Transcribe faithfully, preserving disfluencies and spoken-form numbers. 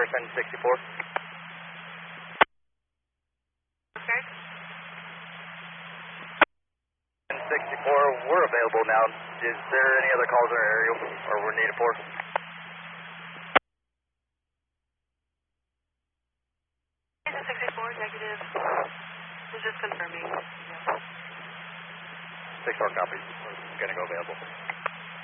Harrison sixty-four. Okay. sixty-four, we're available now. Is there any other calls in our area or we're needed for? sixty-four, negative. We're just confirming. sixty-four copies. We're going to go available.